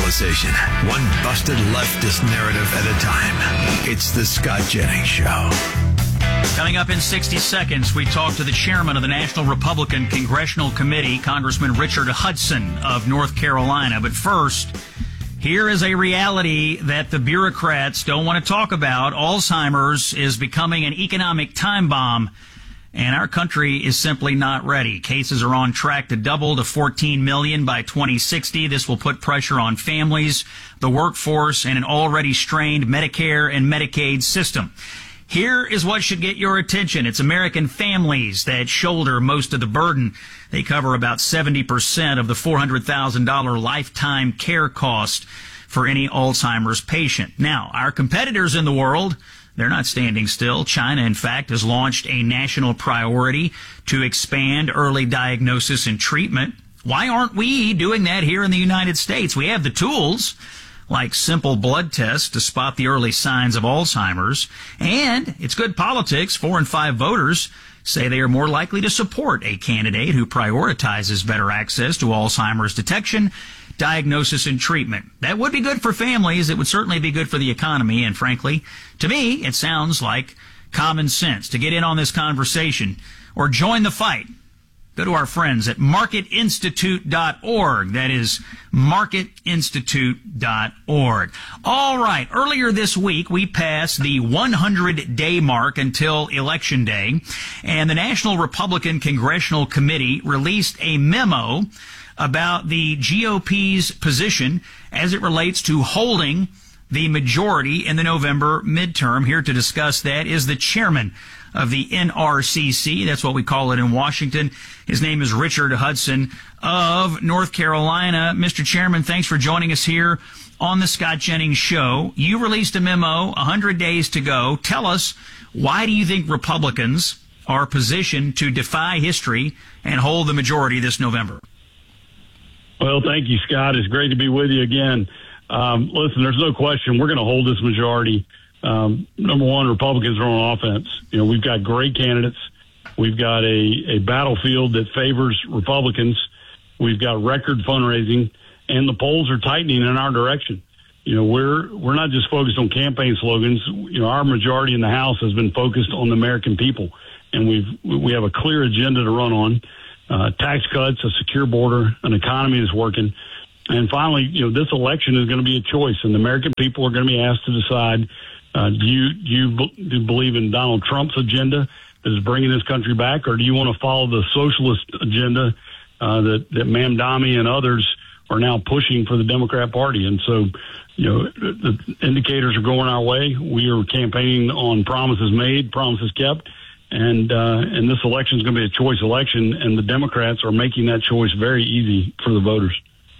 conversation, one busted leftist narrative at a time. It's the Scott Jennings Show. Coming up in 60 seconds, we talk to the chairman of the National Republican Congressional Committee, Congressman Richard Hudson of North Carolina. But first, here is a reality that the bureaucrats don't want to talk about. Alzheimer's is becoming an economic time bomb, and our country is simply not ready. Cases are on track to double to 14 million by 2060. This will put pressure on families, the workforce, and an already strained Medicare and Medicaid system. Here is what should get your attention. It's American families that shoulder most of the burden. They cover about 70% of the $400,000 lifetime care cost for any Alzheimer's patient. Now, our competitors in the world, they're not standing still. China, in fact, has launched a national priority to expand early diagnosis and treatment. Why aren't we doing that here in the United States? We have the tools, like simple blood tests to spot the early signs of Alzheimer's. And it's good politics. 4 in 5 voters say they are more likely to support a candidate who prioritizes better access to Alzheimer's detection, diagnosis, and treatment. That would be good for families. It would certainly be good for the economy. And frankly, to me, it sounds like common sense. To get in on this conversation or join the fight, go to our friends at marketinstitute.org. That is marketinstitute.org. All right. Earlier this week, we passed the 100-day mark until Election Day, and the National Republican Congressional Committee released a memo about the GOP's position as it relates to holding the majority in the November midterm. Here to discuss that is the chairman of the NRCC. That's what we call it in Washington. His name is Richard Hudson of North Carolina. Mr. Chairman, thanks for joining us here on the Scott Jennings Show. You released a memo, 100 days to go. Tell us, why do you think Republicans are positioned to defy history and hold the majority this November? Well, thank you, Scott. It's great to be with you again. Listen, there's no question we're going to hold this majority. Number one, Republicans are on offense. You know, we've got great candidates. We've got a battlefield that favors Republicans. We've got record fundraising, and the polls are tightening in our direction. You know, we're not just focused on campaign slogans. You know, our majority in the House has been focused on the American people, and we have a clear agenda to run on. Tax cuts, a secure border, an economy that's working. And finally, you know, this election is going to be a choice, and the American people are going to be asked to decide, do you believe in Donald Trump's agenda that is bringing this country back, or do you want to follow the socialist agenda that Mamdani and others are now pushing for the Democrat Party? And so, you know, the indicators are going our way. We are campaigning on promises made, promises kept. And this election is going to be a choice election, and the Democrats are making that choice very easy for the voters.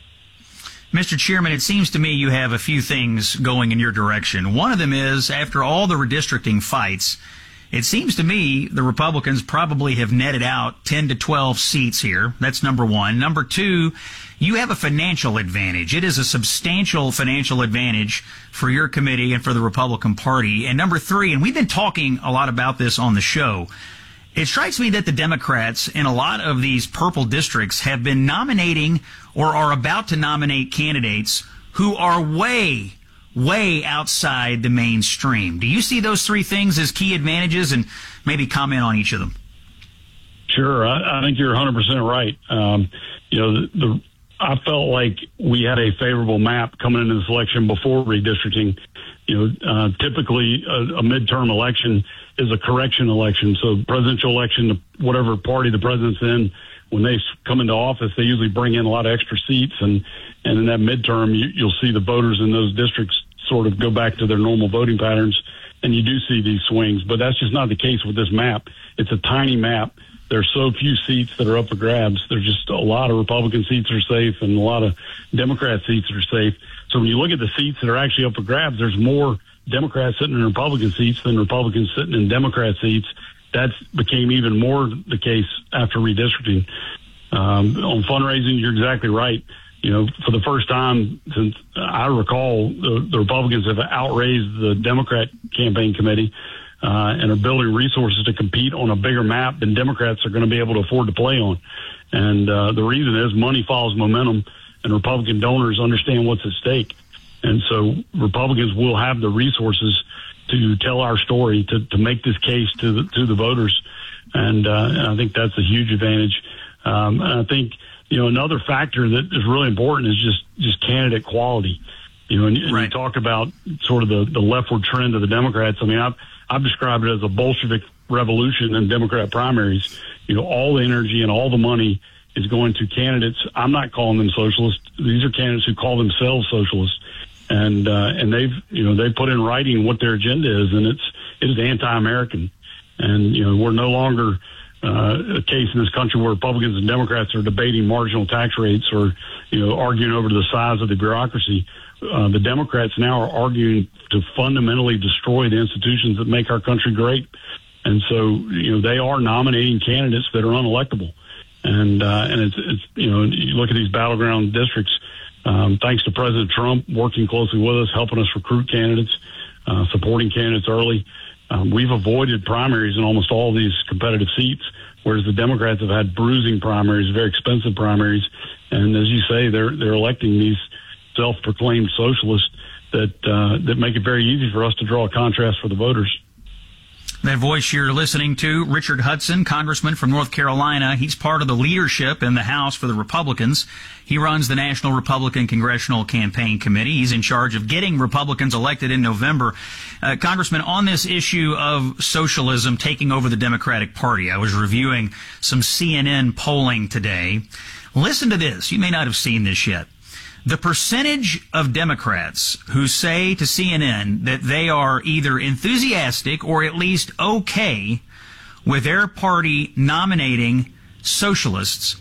Mr. Chairman, it seems to me you have a few things going in your direction. One of them is, after all the redistricting fights, it seems to me the Republicans probably have netted out 10 to 12 seats here. That's number one. Number two, you have a financial advantage. It is a substantial financial advantage for your committee and for the Republican Party. And number three, and we've been talking a lot about this on the show, it strikes me that the Democrats in a lot of these purple districts have been nominating or are about to nominate candidates who are way outside the mainstream. Do you see those three things as key advantages, and maybe comment on each of them? Sure. I think you're 100% right. You know, I felt like we had a favorable map coming into this election before redistricting. You know, typically a midterm election is a correction election. So presidential election, whatever party the president's in, when they come into office, they usually bring in a lot of extra seats. And in that midterm, you'll see the voters in those districts sort of go back to their normal voting patterns. And you do see these swings, but that's just not the case with this map. It's a tiny map. There's so few seats that are up for grabs. There's just a lot of Republican seats are safe and a lot of Democrat seats are safe. So when you look at the seats that are actually up for grabs, there's more Democrats sitting in Republican seats than Republicans sitting in Democrat seats. That became even more the case after redistricting. On fundraising, you're exactly right. You know, for the first time since I recall, the Republicans have outraised the Democrat campaign committee and are building resources to compete on a bigger map than Democrats are going to be able to afford to play on. And the reason is money follows momentum. and Republican donors understand what's at stake. And so Republicans will have the resources to tell our story, to make this case to the voters. And I think that's a huge advantage. And I think, another factor that is really important is just candidate quality. And right. You talk about sort of the leftward trend of the Democrats. I mean, I've described it as a Bolshevik revolution in Democrat primaries. All the energy and all the money is going to candidates. I'm not calling them socialists. These are candidates who call themselves socialists. And they've put in writing what their agenda is, and it is anti-American. And, we're no longer a case in this country where Republicans and Democrats are debating marginal tax rates or, arguing over the size of the bureaucracy. The Democrats now are arguing to fundamentally destroy the institutions that make our country great. And so, they are nominating candidates that are unelectable. And it's you look at these battleground districts, thanks to President Trump working closely with us, helping us recruit candidates, supporting candidates early. We've avoided primaries in almost all these competitive seats, whereas the Democrats have had bruising primaries, very expensive primaries. And as you say, they're electing these self-proclaimed socialists that make it very easy for us to draw a contrast for the voters. That voice you're listening to, Richard Hudson, congressman from North Carolina. He's part of the leadership in the House for the Republicans. He runs the National Republican Congressional Campaign Committee. He's in charge of getting Republicans elected in November. Congressman, on this issue of socialism taking over the Democratic Party, I was reviewing some CNN polling today. Listen to this. You may not have seen this yet. The percentage of Democrats who say to CNN that they are either enthusiastic or at least okay with their party nominating socialists,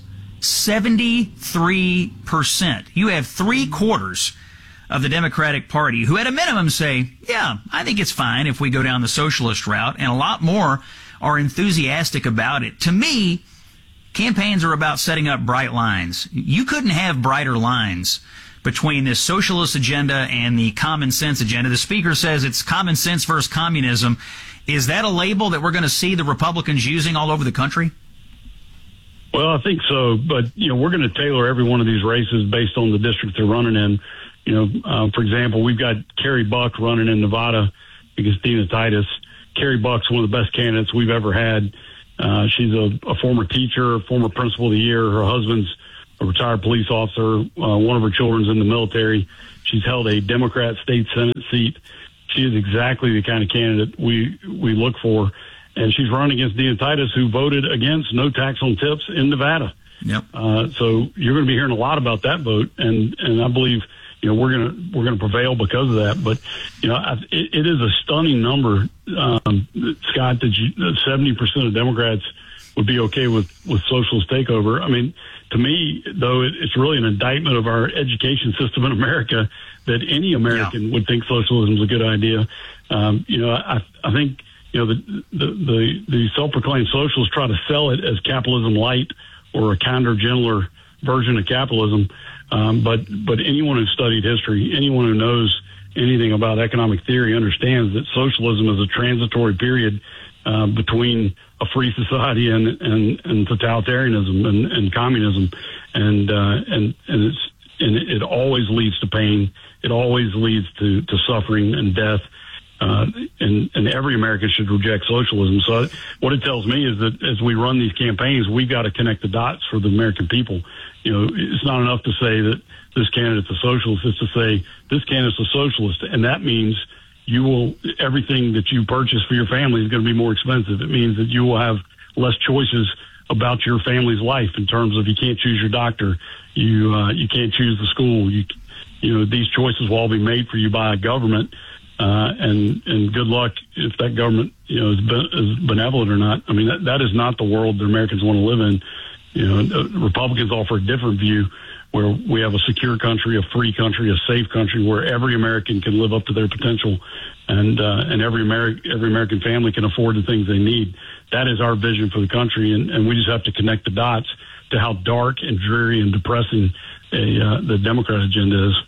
73%. You have 3/4 of the Democratic Party who at a minimum say, yeah, I think it's fine if we go down the socialist route, and a lot more are enthusiastic about it. To me, campaigns are about setting up bright lines. You couldn't have brighter lines between this socialist agenda and the common sense agenda. The speaker says it's common sense versus communism. Is that a label that we're going to see the Republicans using all over the country? Well, I think so. But, we're going to tailor every one of these races based on the district they're running in. For example, we've got Carrie Buck running in Nevada against Dina Titus. Carrie Buck's one of the best candidates we've ever had. She's a former teacher, former principal of the year. Her husband's a retired police officer. One of her children's in the military. She's held a Democrat state Senate seat. She is exactly the kind of candidate we look for. And she's running against Dina Titus, who voted against no tax on tips in Nevada. Yep. So you're going to be hearing a lot about that vote. And I believe, we're going to prevail because of that. But, it is a stunning number, Scott, that 70% of Democrats would be okay with socialist takeover. I mean, to me, though, it's really an indictment of our education system in America that any American would think socialism is a good idea. I think, the self-proclaimed socialists try to sell it as capitalism light or a kinder, gentler version of capitalism. But anyone who's studied history, anyone who knows anything about economic theory understands that socialism is a transitory period between a free society and totalitarianism and communism, and it always leads to pain. It always leads to suffering and death. And every American should reject socialism. So what it tells me is that as we run these campaigns, we've got to connect the dots for the American people. It's not enough to say that this candidate's a socialist. It's to say this candidate's a socialist, and that means everything that you purchase for your family is going to be more expensive. It means that you will have less choices about your family's life in terms of you can't choose your doctor, you can't choose the school. These choices will all be made for you by a government. And good luck if that government, is benevolent or not. I mean, that is not the world that Americans want to live in. Republicans offer a different view where we have a secure country, a free country, a safe country where every American can live up to their potential and every American family can afford the things they need. That is our vision for the country. And we just have to connect the dots to how dark and dreary and depressing the Democrat agenda is.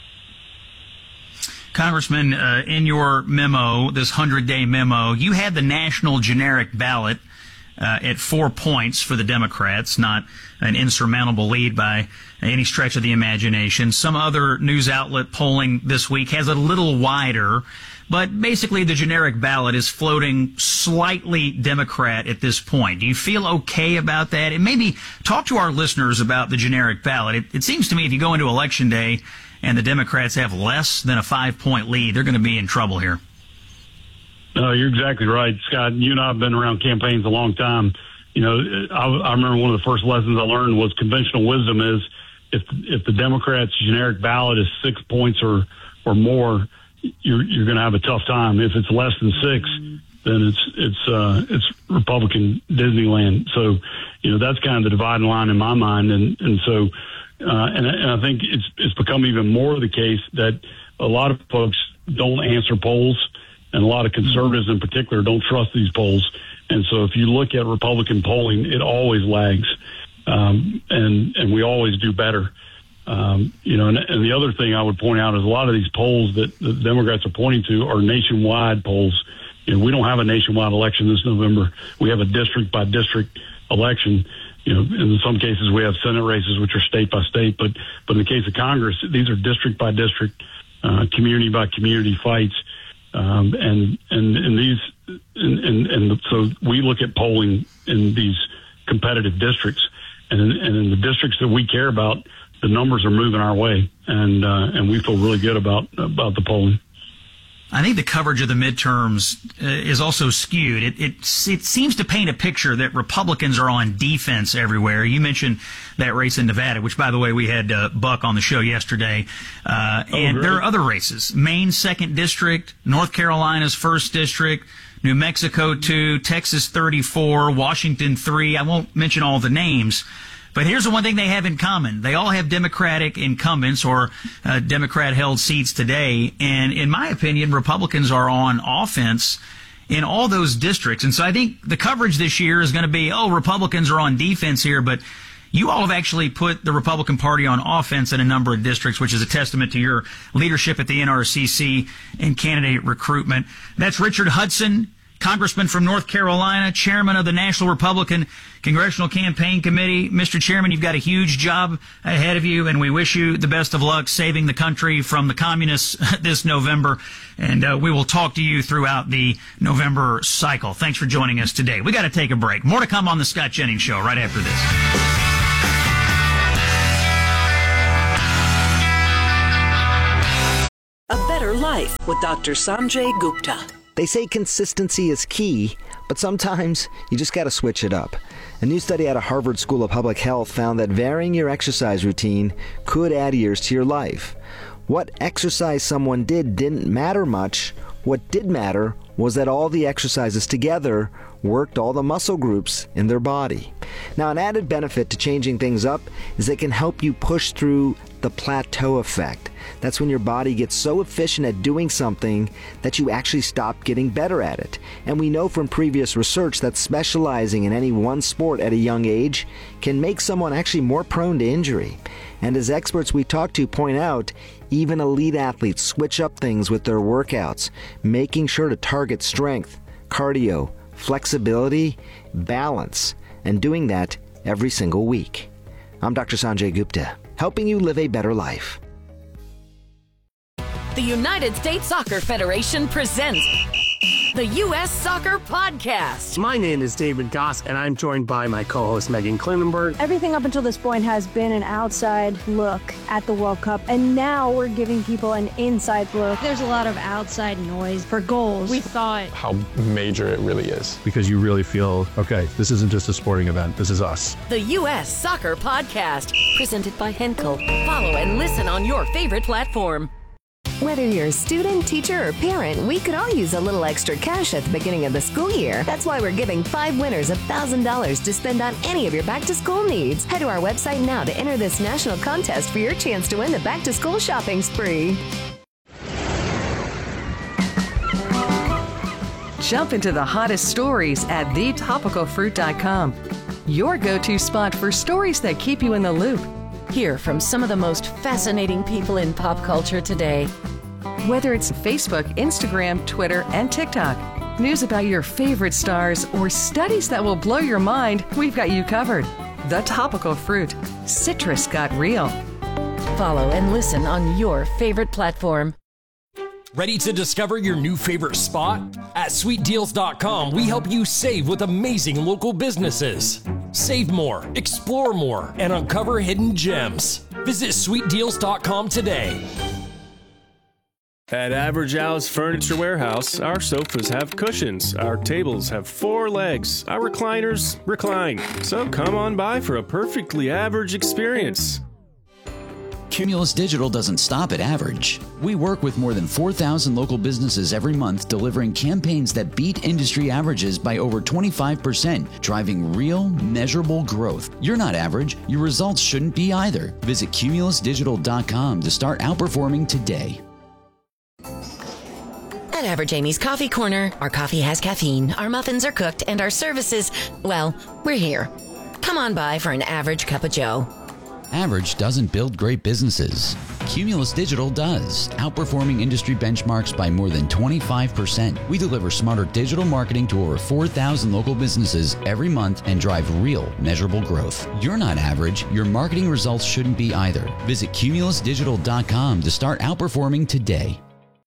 Congressman, in your memo, this 100-day memo, you had the national generic ballot at 4 points for the Democrats, not an insurmountable lead by any stretch of the imagination. Some other news outlet polling this week has a little wider, but basically the generic ballot is floating slightly Democrat at this point. Do you feel okay about that? And maybe talk to our listeners about the generic ballot. It seems to me if you go into Election Day and the Democrats have less than a 5-point lead, they're going to be in trouble here. No, you're exactly right, Scott. You and I have been around campaigns a long time. You know, I remember one of the first lessons I learned was conventional wisdom is if the Democrats' generic ballot is 6 points or more, you're going to have a tough time. If it's less than 6, then it's Republican Disneyland. So, you know, that's kind of the dividing line in my mind. And so I think it's become even more the case that a lot of folks don't answer polls, and a lot of conservatives in particular don't trust these polls. And so if you look at Republican polling, it always lags, and we always do better. You know, and the other thing I would point out is a lot of these polls that the Democrats are pointing to are nationwide polls. You know, we don't have a nationwide election this November. We have a district by district election. You know, in some cases we have Senate races, which are state by state, but in the case of Congress, these are district by district, community by community fights. And so we look at polling in these competitive districts, and in the districts that we care about, the numbers are moving our way, and we feel really good about the polling. I think the coverage of the midterms is also skewed. It seems to paint a picture that Republicans are on defense everywhere. You mentioned that race in Nevada, which, by the way, we had Buck on the show yesterday. And there are other races. Maine's 2nd District, North Carolina's 1st District, New Mexico 2, Texas 34, Washington 3. I won't mention all the names. But here's the one thing they have in common. They all have Democratic incumbents or Democrat-held seats today. And in my opinion, Republicans are on offense in all those districts. And so I think the coverage this year is going to be, Republicans are on defense here. But you all have actually put the Republican Party on offense in a number of districts, which is a testament to your leadership at the NRCC and candidate recruitment. That's Richard Hudson, Congressman from North Carolina, chairman of the National Republican Congressional Campaign Committee. Mr. Chairman, you've got a huge job ahead of you, and we wish you the best of luck saving the country from the communists this November. And we will talk to you throughout the November cycle. Thanks for joining us today. We got to take a break. More to come on the Scott Jennings Show right after this. A Better Life with Dr. Sanjay Gupta. They say consistency is key, but sometimes you just got to switch it up. A new study out of Harvard School of Public Health found that varying your exercise routine could add years to your life. What exercise someone did didn't matter much. What did matter was that all the exercises together worked all the muscle groups in their body. Now, an added benefit to changing things up is they can help you push through the plateau effect. That's when your body gets so efficient at doing something that you actually stop getting better at it. And we know from previous research that specializing in any one sport at a young age can make someone actually more prone to injury. And as experts we talk to point out, even elite athletes switch up things with their workouts, making sure to target strength, cardio, flexibility, balance, and doing that every single week. I'm Dr. Sanjay Gupta, helping you live a better life. The United States Soccer Federation presents the U.S. Soccer Podcast. My name is David Goss, and I'm joined by my co-host Megan Klinenberg. Everything up until this point has been an outside look at the World Cup, and now we're giving people an inside look. There's a lot of outside noise for goals. We thought how major it really is. Because you really feel, okay, this isn't just a sporting event, this is us. The U.S. Soccer Podcast, presented by Henkel. Follow and listen on your favorite platform. Whether you're a student, teacher, or parent, we could all use a little extra cash at the beginning of the school year. That's why we're giving 5 winners $1,000 to spend on any of your back-to-school needs. Head to our website now to enter this national contest for your chance to win the back-to-school shopping spree. Jump into the hottest stories at thetopicalfruit.com. Your go-to spot for stories that keep you in the loop. Hear from some of the most fascinating people in pop culture today. Whether it's Facebook, Instagram, Twitter, and TikTok, News about your favorite stars or studies that will blow your mind, we've got you covered. The Topical Fruit. Citrus got real. Follow and listen on your favorite platform. Ready to discover your new favorite spot? At sweetdeals.com, we help you save with amazing local businesses. Save more, explore more, and uncover hidden gems. Visit sweetdeals.com today. At Average Al's Furniture Warehouse, our sofas have cushions, our tables have 4 legs, our recliners recline. So come on by for a perfectly average experience. Cumulus Digital doesn't stop at average. We work with more than 4,000 local businesses every month, delivering campaigns that beat industry averages by over 25%, driving real, measurable growth. You're not average. Your results shouldn't be either. Visit cumulusdigital.com to start outperforming today. At Average Amy's Coffee Corner, our coffee has caffeine, our muffins are cooked, and our services, well, we're here. Come on by for an average cup of joe. Average doesn't build great businesses. Cumulus Digital does, outperforming industry benchmarks by more than 25%. We deliver smarter digital marketing to over 4,000 local businesses every month and drive real, measurable growth. You're not average. Your marketing results shouldn't be either. Visit cumulusdigital.com to start outperforming today.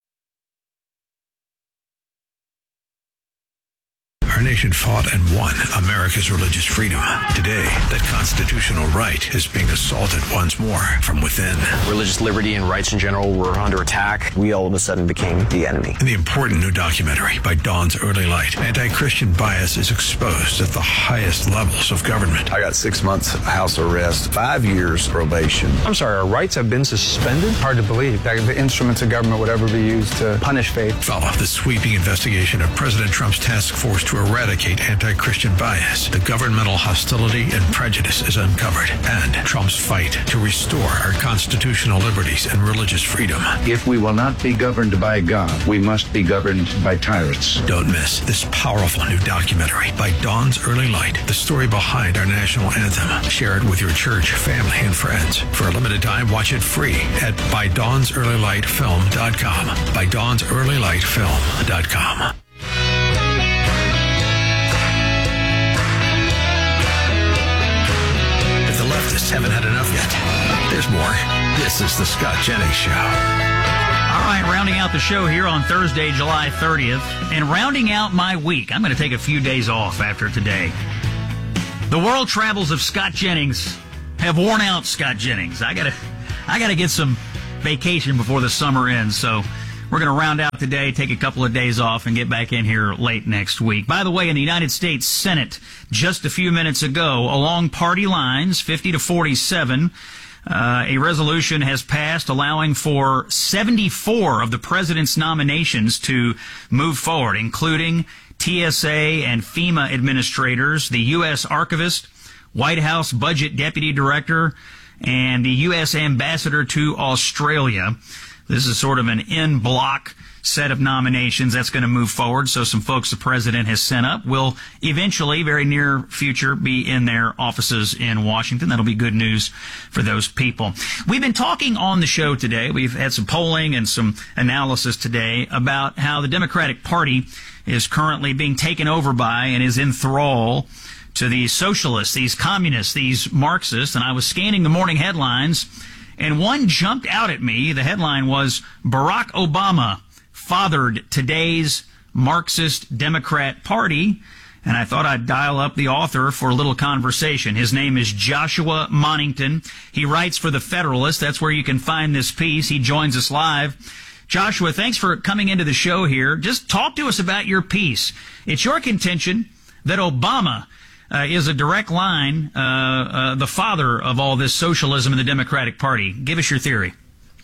Our nation fought and won America's religious freedom. Today, that constitutional right is being assaulted once more from within. Religious liberty and rights in general were under attack. We all of a sudden became the enemy. In the important new documentary by Dawn's Early Light, anti-Christian bias is exposed at the highest levels of government. I got 6 months house arrest, 5 years probation. I'm sorry, our rights have been suspended? Hard to believe that the instruments of government would ever be used to punish faith. Follow the sweeping investigation of President Trump's task force to eradicate anti-Christian bias. The governmental hostility and prejudice is uncovered, and Trump's fight to restore our constitutional liberties and religious freedom. If we will not be governed by God, we must be governed by tyrants. Don't miss this powerful new documentary by Dawn's Early Light, the story behind our national anthem. Share it with your church, family, and friends. For a limited time, watch it free at ByDawnsEarlyLightFilm.com. ByDawnsEarlyLightFilm.com. Leftists haven't had enough yet. There's more. This is the Scott Jennings Show. All right, rounding out the show here on Thursday, July 30th, and rounding out my week. I'm going to take a few days off after today. The world travels of Scott Jennings have worn out Scott Jennings. I gotta get some vacation before the summer ends, so we're going to round out today, take a couple of days off, and get back in here late next week. By the way, in the United States Senate, just a few minutes ago, along party lines, 50-47, a resolution has passed allowing for 74 of the president's nominations to move forward, including TSA and FEMA administrators, the U.S. Archivist, White House Budget Deputy Director, and the U.S. Ambassador to Australia. This is sort of an in-block set of nominations that's going to move forward. So some folks the president has sent up will eventually, very near future, be in their offices in Washington. That'll be good news for those people. We've been talking on the show today. We've had some polling and some analysis today about how the Democratic Party is currently being taken over by and is in thrall to these socialists, these communists, these Marxists. And I was scanning the morning headlines, and one jumped out at me. The headline was, Barack Obama fathered today's Marxist Democrat Party. And I thought I'd dial up the author for a little conversation. His name is Joshua Monington. He writes for The Federalist. That's where you can find this piece. He joins us live. Joshua, thanks for coming into the show here. Just talk to us about your piece. It's your contention that Obama is a direct line, the father of all this socialism in the Democratic Party. Give us your theory.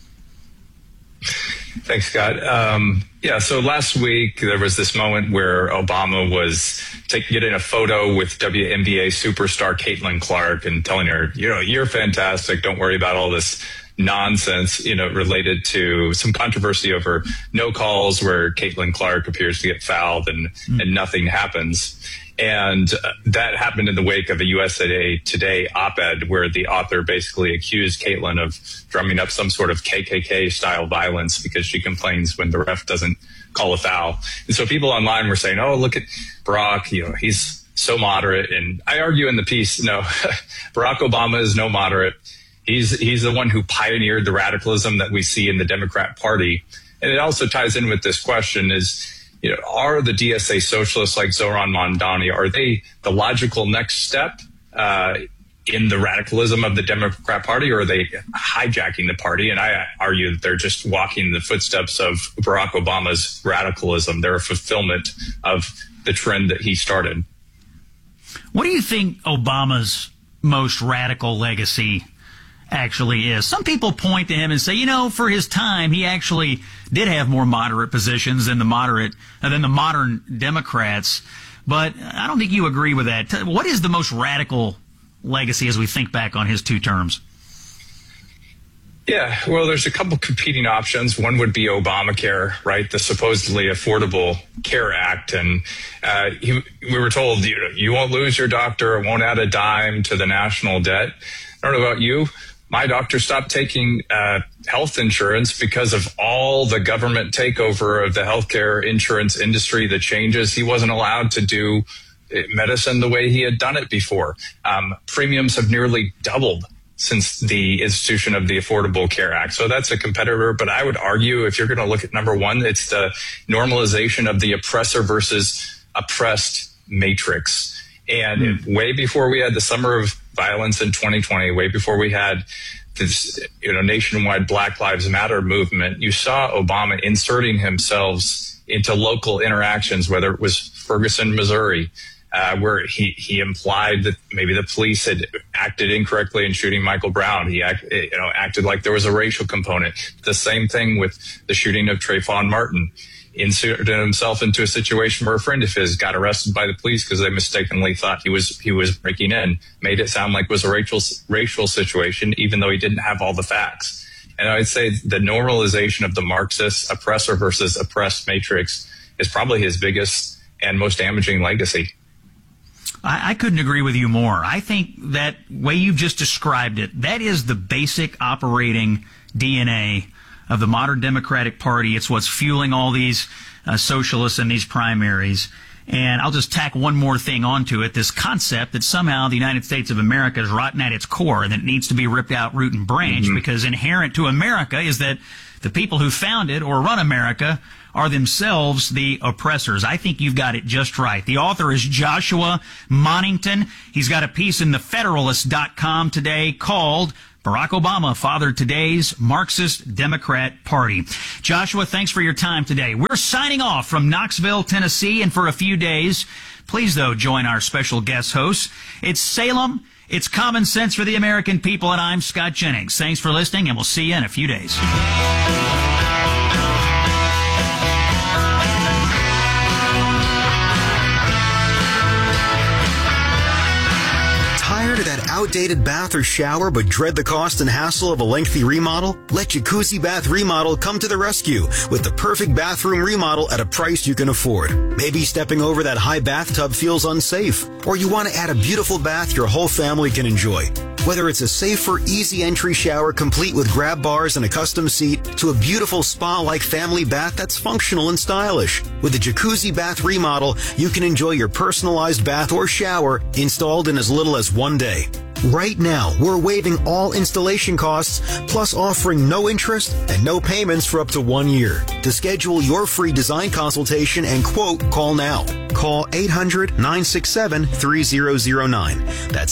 Thanks, Scott. So last week there was this moment where Obama was getting a photo with WNBA superstar Caitlin Clark and telling her, you're fantastic. Don't worry about all this nonsense, related to some controversy over no calls where Caitlin Clark appears to get fouled and nothing happens. And that happened in the wake of a USA Today op-ed where the author basically accused Caitlyn of drumming up some sort of KKK-style violence because she complains when the ref doesn't call a foul. And so people online were saying, oh, look at Barack, he's so moderate. And I argue in the piece, no, Barack Obama is no moderate. He's the one who pioneered the radicalism that we see in the Democrat Party. And it also ties in with this question is, are the DSA socialists like Zohran Mamdani, are they the logical next step in the radicalism of the Democrat Party, or are they hijacking the party? And I argue that they're just walking the footsteps of Barack Obama's radicalism. They're a fulfillment of the trend that he started. What do you think Obama's most radical legacy actually is? Some people point to him and say, for his time, he actually did have more moderate positions than the modern Democrats. But I don't think you agree with that. What is the most radical legacy as we think back on his 2 terms? Yeah, well, there's a couple competing options. One would be Obamacare, right? The supposedly Affordable Care Act. And we were told, you won't lose your doctor, it won't add a dime to the national debt. I don't know about you. My doctor stopped taking health insurance because of all the government takeover of the healthcare insurance industry, the changes. He wasn't allowed to do medicine the way he had done it before. Premiums have nearly doubled since the institution of the Affordable Care Act. So that's a competitor. But I would argue if you're going to look at number one, it's the normalization of the oppressor versus oppressed matrix. And way before we had the summer of violence in 2020, way before we had this, nationwide Black Lives Matter movement, you saw Obama inserting himself into local interactions, whether it was Ferguson, Missouri, where he implied that maybe the police had acted incorrectly in shooting Michael Brown. He acted like there was a racial component. The same thing with the shooting of Trayvon Martin. Inserted himself into a situation where a friend of his got arrested by the police because they mistakenly thought he was breaking in, made it sound like it was a racial situation, even though he didn't have all the facts. And I'd say the normalization of the Marxist oppressor versus oppressed matrix is probably his biggest and most damaging legacy. I couldn't agree with you more. I think that way you've just described it, that is the basic operating DNA of the modern Democratic Party. It's what's fueling all these socialists in these primaries. And I'll just tack one more thing onto it, this concept that somehow the United States of America is rotten at its core and that it needs to be ripped out root and branch, because inherent to America is that the people who founded or run America are themselves the oppressors. I think you've got it just right. The author is Joshua Monington. He's got a piece in thefederalist.com today called Barack Obama Fathered Today's Marxist Democrat Party. Joshua, thanks for your time today. We're signing off from Knoxville, Tennessee, and for a few days, please, though, join our special guest hosts. It's Salem. It's common sense for the American people, and I'm Scott Jennings. Thanks for listening, and we'll see you in a few days. Tired of that outdated bath or shower but dread the cost and hassle of a lengthy remodel? Let Jacuzzi Bath Remodel come to the rescue with the perfect bathroom remodel at a price you can afford. Maybe stepping over that high bathtub feels unsafe, or you want to add a beautiful bath your whole family can enjoy. Whether it's a safer, easy entry shower complete with grab bars and a custom seat, to a beautiful spa-like family bath that's functional and stylish. With the Jacuzzi Bath Remodel, you can enjoy your personalized bath or shower installed in as little as 1 day. Right now, we're waiving all installation costs, plus offering no interest and no payments for up to 1 year. To schedule your free design consultation and quote, call now. Call 800-967-3009. That's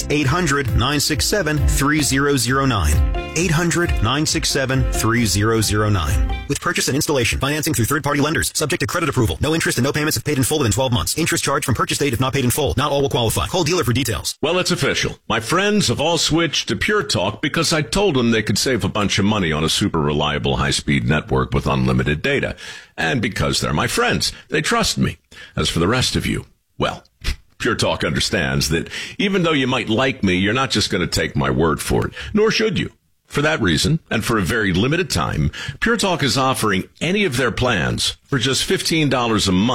800-967-3009. 800-967-3009. With purchase and installation, financing through third-party lenders, subject to credit approval. No interest and no payments if paid in full within 12 months. Interest charged from purchase date if not paid in full. Not all will qualify. Call dealer for details. Well, it's official. My friends have all switched to Pure Talk because I told them they could save a bunch of money on a super reliable high-speed network with unlimited data. And because they're my friends, they trust me. As for the rest of you, well, Pure Talk understands that even though you might like me, you're not just going to take my word for it, nor should you. For that reason, and for a very limited time, Pure Talk is offering any of their plans for just $15 a month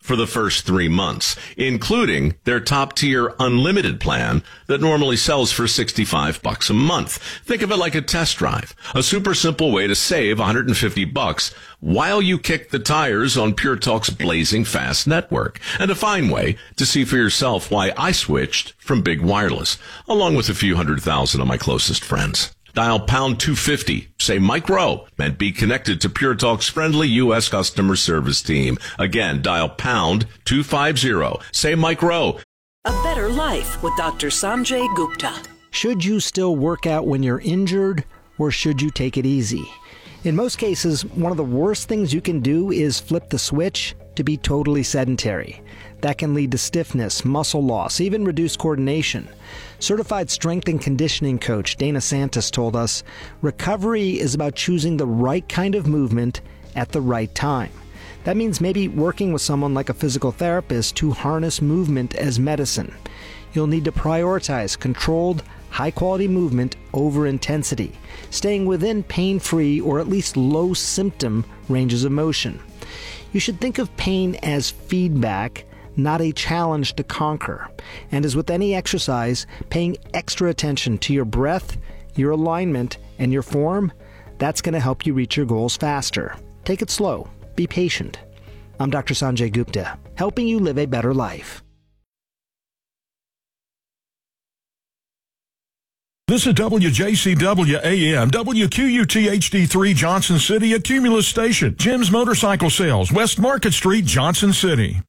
for the first 3 months, including their top-tier unlimited plan that normally sells for $65 a month. Think of it like a test drive, a super simple way to save $150 while you kick the tires on Pure Talk's blazing fast network, and a fine way to see for yourself why I switched from Big Wireless, along with a few 100,000 of my closest friends. Dial pound 250, say Mike Rowe, and be connected to Pure Talk's friendly U.S. customer service team. Again, dial pound 250, say Mike Rowe. A Better Life with Dr. Sanjay Gupta. Should you still work out when you're injured, or should you take it easy? In most cases, one of the worst things you can do is flip the switch to be totally sedentary. That can lead to stiffness, muscle loss, even reduced coordination. Certified strength and conditioning coach Dana Santis told us, recovery is about choosing the right kind of movement at the right time. That means maybe working with someone like a physical therapist to harness movement as medicine. You'll need to prioritize controlled, high-quality movement over intensity, staying within pain-free or at least low-symptom ranges of motion. You should think of pain as feedback, not a challenge to conquer. And as with any exercise, paying extra attention to your breath, your alignment, and your form, that's going to help you reach your goals faster. Take it slow. Be patient. I'm Dr. Sanjay Gupta, helping you live a better life. This is WJCW AM, WQUT HD3 Johnson City at Cumulus Station, Jim's Motorcycle Sales, West Market Street, Johnson City.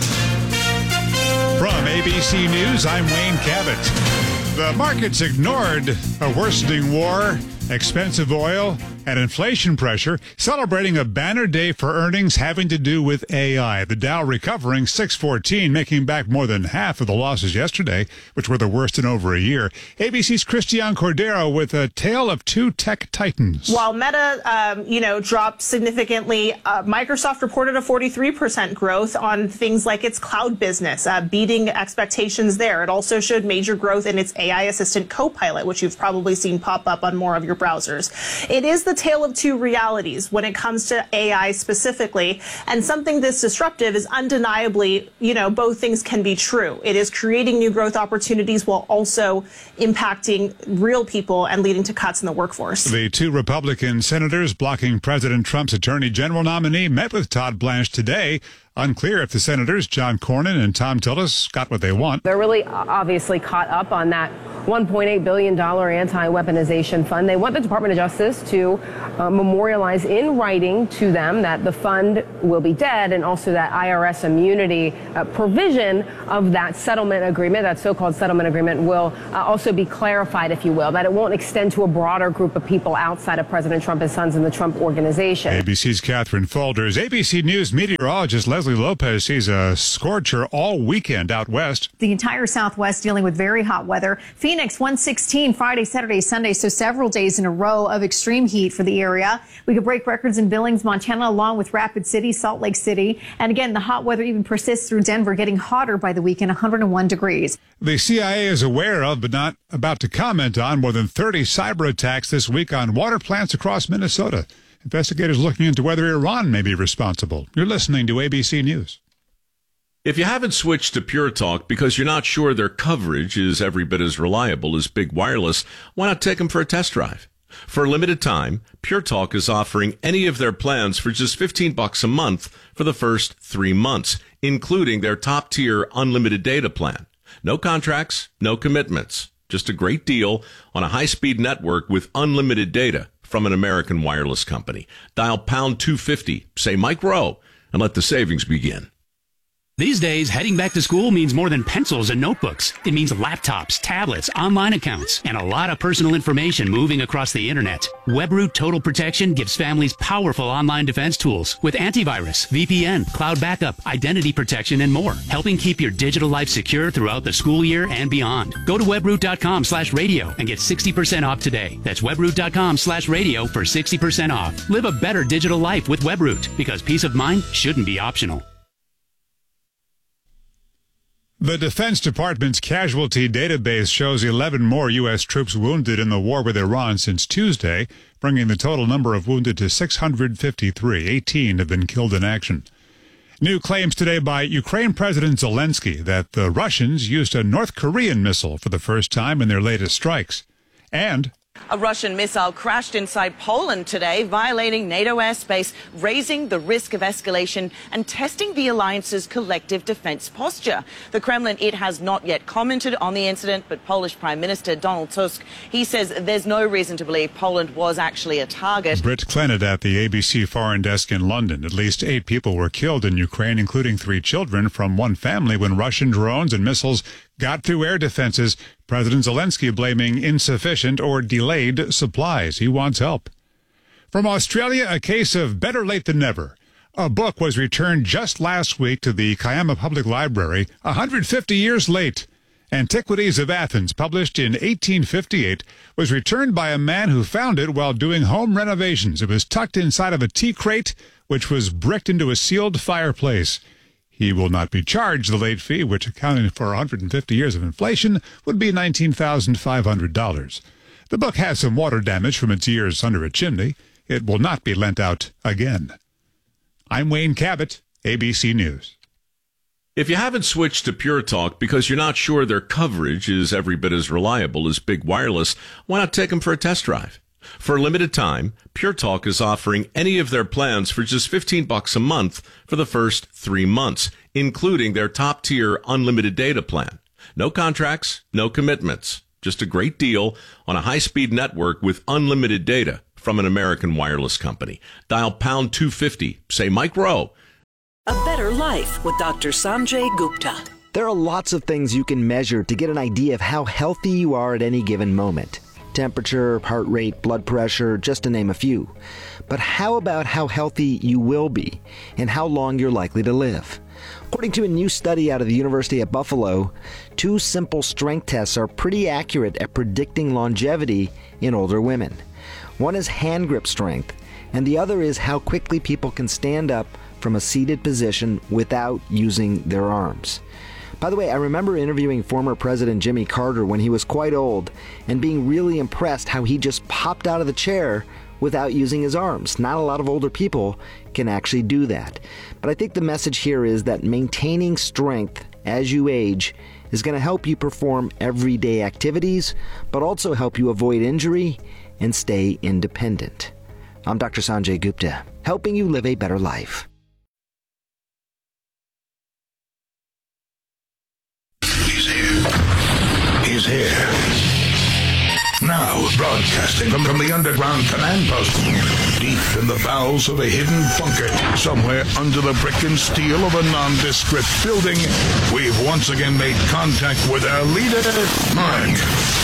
From ABC News, I'm Wayne Cabot. The markets ignored a worsening war, expensive oil, and inflation pressure, celebrating a banner day for earnings having to do with AI. The Dow recovering 614, making back more than half of the losses yesterday, which were the worst in over a year. ABC's Christian Cordero with a tale of two tech titans. While Meta, dropped significantly, Microsoft reported a 43% growth on things like its cloud business, beating expectations there. It also showed major growth in its AI assistant Copilot, which you've probably seen pop up on more of your browsers. It is the tale of two realities when it comes to AI specifically, and something this disruptive is undeniably, both things can be true. It is creating new growth opportunities while also impacting real people and leading to cuts in the workforce. The two Republican senators blocking President Trump's attorney general nominee met with Todd Blanche today. Unclear if the senators, John Cornyn and Tom Tillis, got what they want. They're really obviously caught up on that $1.8 billion anti-weaponization fund. They want the Department of Justice to memorialize in writing to them that the fund will be dead, and also that IRS immunity provision of that settlement agreement, that so-called settlement agreement, will also be clarified, if you will, that it won't extend to a broader group of people outside of President Trump, his sons, and the Trump organization. ABC's Catherine Folders. ABC News meteorologist Leslie Lopez sees a scorcher all weekend out west. The entire Southwest dealing with very hot weather. Phoenix 116 Friday, Saturday, Sunday, so several days in a row of extreme heat for the area. We could break records in Billings, Montana, along with Rapid City, Salt Lake City. And again, the hot weather even persists through Denver, getting hotter by the weekend, 101 degrees. The CIA is aware of, but not about to comment on, more than 30 cyber attacks this week on water plants across Minnesota. Investigators looking into whether Iran may be responsible. You're listening to ABC News. If you haven't switched to Pure Talk because you're not sure their coverage is every bit as reliable as Big Wireless, why not take them for a test drive? For a limited time, Pure Talk is offering any of their plans for just $15 a month for the first 3 months, including their top-tier unlimited data plan. No contracts, no commitments. Just a great deal on a high-speed network with unlimited data from an American wireless company. Dial pound 250, say Mike Rowe, and let the savings begin. These days, heading back to school means more than pencils and notebooks. It means laptops, tablets, online accounts, and a lot of personal information moving across the internet. WebRoot Total Protection gives families powerful online defense tools with antivirus, VPN, cloud backup, identity protection, and more, helping keep your digital life secure throughout the school year and beyond. Go to webroot.com/radio and get 60% off today. That's webroot.com/radio for 60% off. Live a better digital life with WebRoot, because peace of mind shouldn't be optional. The Defense Department's casualty database shows 11 more U.S. troops wounded in the war with Iran since Tuesday, bringing the total number of wounded to 653. 18 have been killed in action. New claims today by Ukraine President Zelensky that the Russians used a North Korean missile for the first time in their latest strikes. And a Russian missile crashed inside Poland today, violating NATO airspace, raising the risk of escalation and testing the alliance's collective defense posture. The Kremlin, it has not yet commented on the incident, but Polish Prime Minister Donald Tusk, he says there's no reason to believe Poland was actually a target. Britt Clennett at the ABC Foreign Desk in London. At least 8 people were killed in Ukraine, including 3 children from one family when Russian drones and missiles got through air defenses. President Zelensky blaming insufficient or delayed supplies. He wants help. From Australia, a case of better late than never. A book was returned just last week to the Kiama Public Library, 150 years late. Antiquities of Athens, published in 1858, was returned by a man who found it while doing home renovations. It was tucked inside of a tea crate, which was bricked into a sealed fireplace. He will not be charged the late fee, which, accounting for 150 years of inflation, would be $19,500. The book has some water damage from its years under a chimney. It will not be lent out again. I'm Wayne Cabot, ABC News. If you haven't switched to Pure Talk because you're not sure their coverage is every bit as reliable as Big Wireless, why not take them for a test drive? For a limited time, Pure Talk is offering any of their plans for just $15 a month for the first 3 months, including their top-tier unlimited data plan. No contracts, no commitments. Just a great deal on a high-speed network with unlimited data from an American wireless company. Dial pound 250. Say Mike Rowe. A Better Life with Dr. Sanjay Gupta. There are lots of things you can measure to get an idea of how healthy you are at any given moment. Temperature, heart rate, blood pressure, just to name a few. But how about how healthy you will be and how long you're likely to live? According to a new study out of the University of Buffalo, 2 simple strength tests are pretty accurate at predicting longevity in older women. One is hand grip strength, and the other is how quickly people can stand up from a seated position without using their arms. By the way, I remember interviewing former President Jimmy Carter when he was quite old and being really impressed how he just popped out of the chair without using his arms. Not a lot of older people can actually do that. But I think the message here is that maintaining strength as you age is going to help you perform everyday activities, but also help you avoid injury and stay independent. I'm Dr. Sanjay Gupta, helping you live a better life. He's here. Now, broadcasting from the underground command post, deep in the bowels of a hidden bunker, somewhere under the brick and steel of a nondescript building, we've once again made contact with our leader, Mark